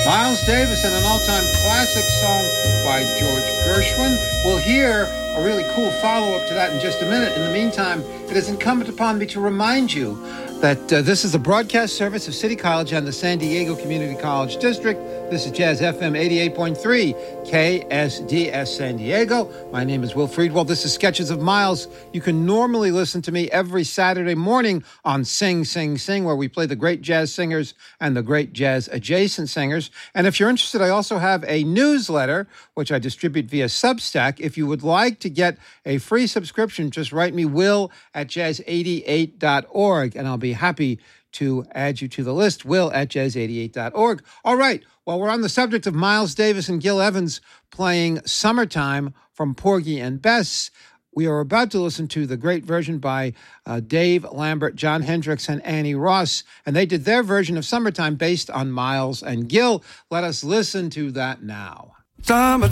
Miles Davis and an all-time classic song by George Gershwin. We'll hear a really cool follow-up to that in just a minute. In the meantime, it is incumbent upon me to remind you that this is a broadcast service of City College and the San Diego Community College District. This is Jazz FM 88.3 KSDS San Diego. My name is Will Friedwald. This is Sketches of Miles. You can normally listen to me every Saturday morning on Sing, Sing, Sing, where we play the great jazz singers and the great jazz adjacent singers. And if you're interested, I also have a newsletter, which I distribute via Substack. If you would like to get a free subscription, just write me will@jazz88.org, and I'll be happy to add you to the list, will@jazz88.org. All right, well, we're on the subject of Miles Davis and Gil Evans playing Summertime from Porgy and Bess. We are about to listen to the great version by Dave Lambert, John Hendricks, and Annie Ross, and they did their version of Summertime based on Miles and Gil. Let us listen to that now. Summertime.